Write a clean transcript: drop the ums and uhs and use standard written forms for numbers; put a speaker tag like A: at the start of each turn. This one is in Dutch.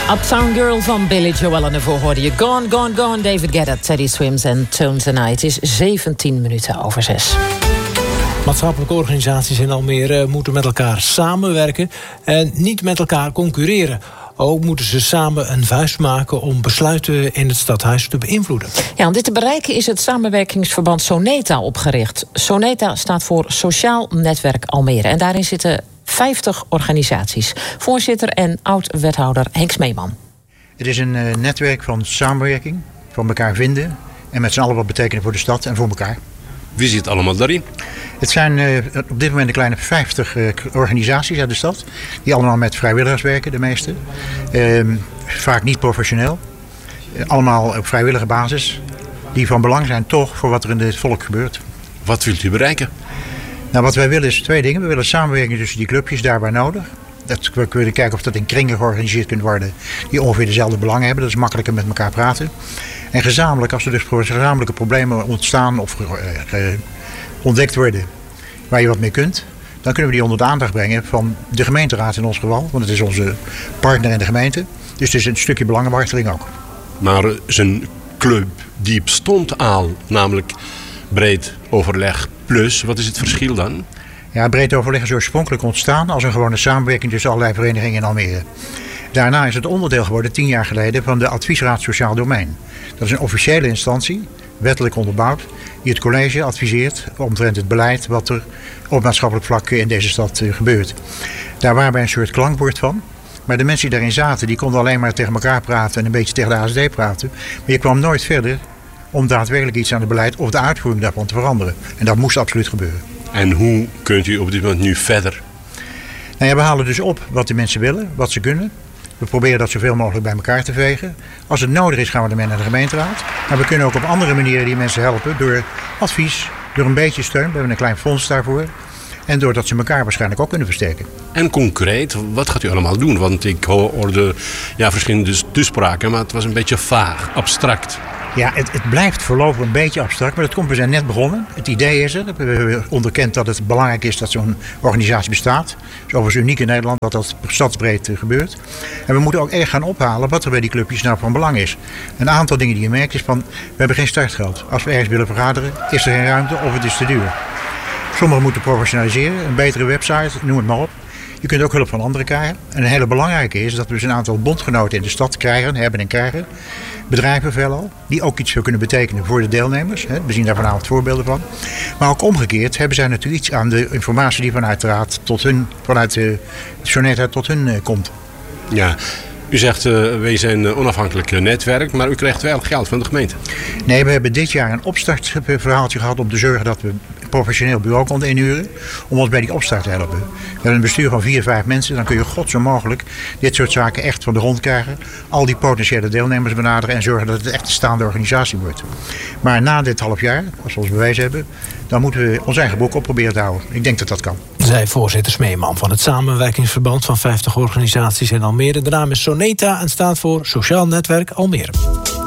A: Uptown Girl van Billy Joel en daarvoor hoorde je Gone, Gone, Gone, David Guetta, Teddy Swims en Tones and I. Het is 17 minuten over 6.
B: Maatschappelijke organisaties in Almere moeten met elkaar samenwerken en niet met elkaar concurreren. Ook moeten ze samen een vuist maken om besluiten in het stadhuis te beïnvloeden.
A: Ja, om dit te bereiken is het samenwerkingsverband Soneta opgericht. Soneta staat voor Sociaal Netwerk Almere. En daarin zitten 50 organisaties. Voorzitter en oud-wethouder Henk Smeeman.
C: Het is een netwerk van samenwerking, van elkaar vinden en met z'n allen wat betekenen voor de stad en voor elkaar.
D: Wie zit allemaal daarin?
C: Het zijn op dit moment een kleine 50 organisaties uit de stad. Die allemaal met vrijwilligers werken, de meeste. Vaak niet professioneel. Allemaal op vrijwillige basis. Die van belang zijn toch voor wat er in het volk gebeurt.
D: Wat wilt u bereiken?
C: Nou, wat wij willen is 2 dingen. We willen samenwerking tussen die clubjes daar waar nodig. We willen kijken of dat in kringen georganiseerd kunt worden die ongeveer dezelfde belangen hebben. Dat is makkelijker met elkaar praten. En gezamenlijk, als er dus gezamenlijke problemen ontstaan of ontdekt worden waar je wat mee kunt, dan kunnen we die onder de aandacht brengen van de gemeenteraad in ons geval. Want het is onze partner in de gemeente. Dus het is een stukje belangenbehartiging ook.
D: Maar zijn club die bestond al, namelijk breed overleg plus. Wat is het verschil dan?
C: Ja, breed overleg is oorspronkelijk ontstaan als een gewone samenwerking tussen allerlei verenigingen in Almere. Daarna is het onderdeel geworden 10 jaar geleden van de Adviesraad Sociaal Domein. Dat is een officiële instantie, wettelijk onderbouwd, die het college adviseert omtrent het beleid wat er op maatschappelijk vlak in deze stad gebeurt. Daar waren wij een soort klankbord van. Maar de mensen die daarin zaten, die konden alleen maar tegen elkaar praten en een beetje tegen de ASD praten. Maar je kwam nooit verder om daadwerkelijk iets aan het beleid of de uitvoering daarvan te veranderen. En dat moest absoluut gebeuren.
D: En hoe kunt u op dit moment nu verder?
C: Nou ja, we halen dus op wat de mensen willen, wat ze kunnen. We proberen dat zoveel mogelijk bij elkaar te vegen. Als het nodig is, gaan we ermee naar de gemeenteraad. Maar we kunnen ook op andere manieren die mensen helpen. Door advies, door een beetje steun. We hebben een klein fonds daarvoor. En doordat ze elkaar waarschijnlijk ook kunnen versterken.
D: En concreet, wat gaat u allemaal doen? Want ik hoorde verschillende toespraken, maar het was een beetje vaag, abstract.
C: Ja, het blijft voorlopig een beetje abstract, maar we zijn net begonnen. Het idee is er. We hebben onderkend dat het belangrijk is dat zo'n organisatie bestaat. Het is overigens uniek in Nederland dat dat stadsbreed gebeurt. En we moeten ook echt gaan ophalen wat er bij die clubjes nou van belang is. Een aantal dingen die je merkt is van, we hebben geen startgeld. Als we ergens willen vergaderen, is er geen ruimte of het is te duur. Sommigen moeten professionaliseren, een betere website, noem het maar op. Je kunt ook hulp van anderen krijgen. En een hele belangrijke is dat we dus een aantal bondgenoten in de stad hebben en krijgen. Bedrijven veelal, die ook iets kunnen betekenen voor de deelnemers. We zien daar vanavond voorbeelden van. Maar ook omgekeerd hebben zij natuurlijk iets aan de informatie die vanuit de raad vanuit de Soneta tot hun komt.
D: Ja, u zegt wij zijn een onafhankelijk netwerk, maar u krijgt wel geld van de gemeente.
C: Nee, we hebben dit jaar een opstartverhaaltje gehad om te zorgen dat we een professioneel bureau konden inhuren. Om ons bij die opstart te helpen. We hebben een bestuur van 4-5 mensen. Dan kun je god zo mogelijk dit soort zaken echt van de grond krijgen. Al die potentiële deelnemers benaderen en zorgen dat het echt een staande organisatie wordt. Maar na dit half jaar, als we ons bewezen hebben, dan moeten we ons eigen boek op proberen te houden. Ik denk dat dat kan.
B: Zij voorzitter Smeeman van het samenwerkingsverband van 50 organisaties in Almere. De naam is Soneta en staat voor Sociaal Netwerk Almere.